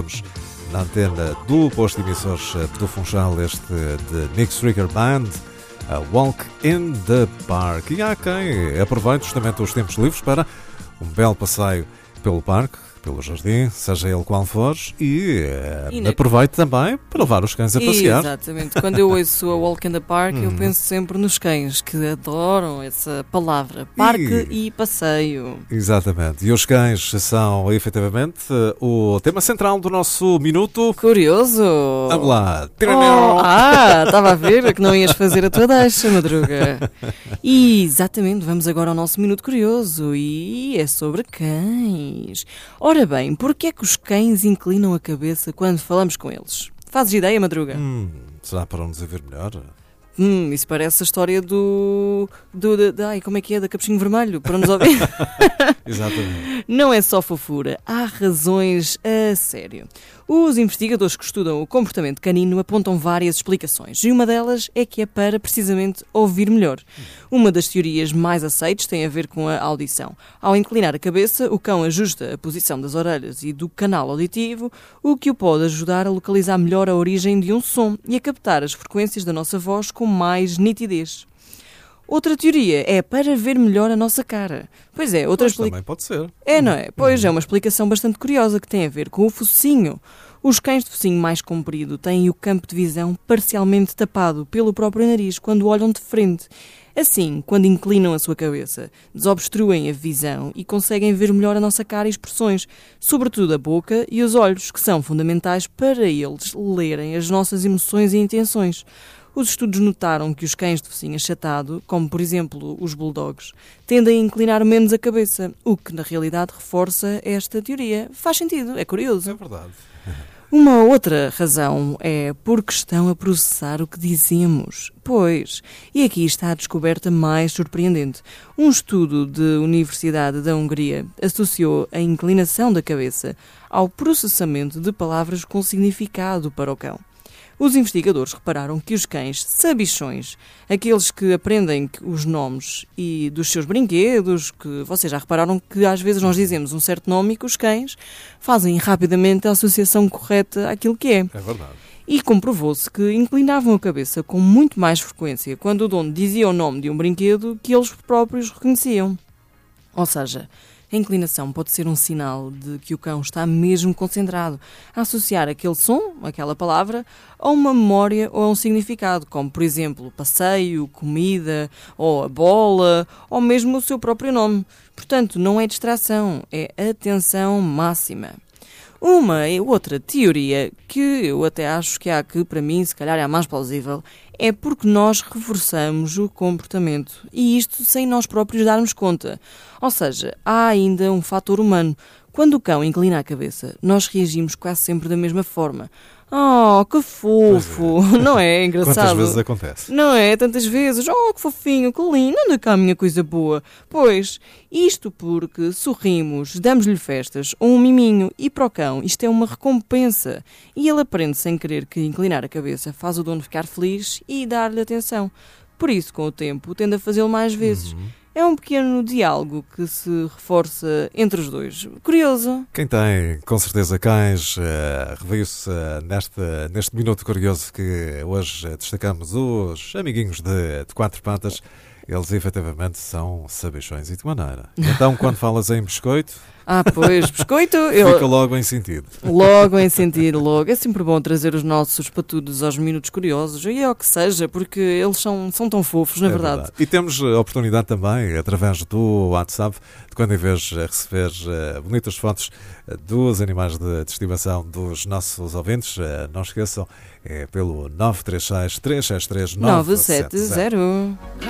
Na antena do posto de emissores do Funchal, este de Nick Stricker Band, a Walk in the Park. E há quem aproveite justamente os tempos livres para um belo passeio pelo parque, pelo jardim, seja ele qual for, e aproveite também para levar os cães a passear. Exatamente. Quando eu ouço a Walk in the Park, eu penso sempre nos cães, que adoram essa palavra, parque e passeio. Exatamente. E os cães são, efetivamente, o tema central do nosso Minuto Curioso. Vamos lá. Estava a ver que não ias fazer a tua deixa, Madruga. E, exatamente, vamos agora ao nosso Minuto Curioso, e é sobre cães. Ora bem, porquê é que os cães inclinam a cabeça quando falamos com eles? Fazes ideia, Madruga? Será para nos ver melhor? Isso parece a história como é que é? Da Capuchinho Vermelho, para nos ouvir. Exatamente. Não é só fofura, há razões a sério. Os investigadores que estudam o comportamento canino apontam várias explicações, e uma delas é que é para, precisamente, ouvir melhor. Uma das teorias mais aceites tem a ver com a audição. Ao inclinar a cabeça, o cão ajusta a posição das orelhas e do canal auditivo, o que o pode ajudar a localizar melhor a origem de um som e a captar as frequências da nossa voz com mais nitidez. Outra teoria é para ver melhor a nossa cara. Pois é, também pode ser. Não é? Pois é uma explicação bastante curiosa que tem a ver com o focinho. Os cães de focinho mais comprido têm o campo de visão parcialmente tapado pelo próprio nariz quando olham de frente. Assim, quando inclinam a sua cabeça, desobstruem a visão e conseguem ver melhor a nossa cara e expressões, sobretudo a boca e os olhos, que são fundamentais para eles lerem as nossas emoções e intenções. Os estudos notaram que os cães de focinho achatado, como por exemplo os bulldogs, tendem a inclinar menos a cabeça, o que na realidade reforça esta teoria. Faz sentido, é curioso. É verdade. Uma outra razão é porque estão a processar o que dizemos. Pois, e aqui está a descoberta mais surpreendente. Um estudo da Universidade da Hungria associou a inclinação da cabeça ao processamento de palavras com significado para o cão. Os investigadores repararam que os cães sabichões, aqueles que aprendem os nomes e dos seus brinquedos, que vocês já repararam que às vezes nós dizemos um certo nome e que os cães fazem rapidamente a associação correta àquilo que é. É verdade. E comprovou-se que inclinavam a cabeça com muito mais frequência quando o dono dizia o nome de um brinquedo que eles próprios reconheciam. Ou seja, a inclinação pode ser um sinal de que o cão está mesmo concentrado a associar aquele som, aquela palavra, a uma memória ou a um significado, como, por exemplo, passeio, comida, ou a bola, ou mesmo o seu próprio nome. Portanto, não é distração, é atenção máxima. Uma e outra teoria, que eu até acho que há que, para mim, se calhar é a mais plausível, é porque nós reforçamos o comportamento, e isto sem nós próprios darmos conta. Ou seja, há ainda um fator humano. Quando o cão inclina a cabeça, nós reagimos quase sempre da mesma forma. Oh, que fofo! Não é engraçado? Quantas vezes acontece? Não é? Tantas vezes. Oh, que fofinho, que lindo, anda cá a minha coisa boa. Pois, isto porque sorrimos, damos-lhe festas ou um miminho, e para o cão isto é uma recompensa. E ele aprende sem querer que inclinar a cabeça faz o dono ficar feliz e dar-lhe atenção. Por isso, com o tempo, tende a fazê-lo mais vezes. É um pequeno diálogo que se reforça entre os dois. Curioso. Quem tem, com certeza, cães, reviu-se neste Minuto Curioso que hoje destacamos os amiguinhos de quatro patas. Eles, efetivamente, são sabichões e de maneira. Então, quando falas em biscoito... Pois, biscoito... Fica logo em sentido. Logo em sentido, logo. É sempre bom trazer os nossos patudos aos Minutos Curiosos, e é o que seja, porque eles são tão fofos, na verdade. E temos a oportunidade também, através do WhatsApp, de quando em vez de receber bonitas fotos dos animais de estimação dos nossos ouvintes, não esqueçam, é pelo 936 363 970.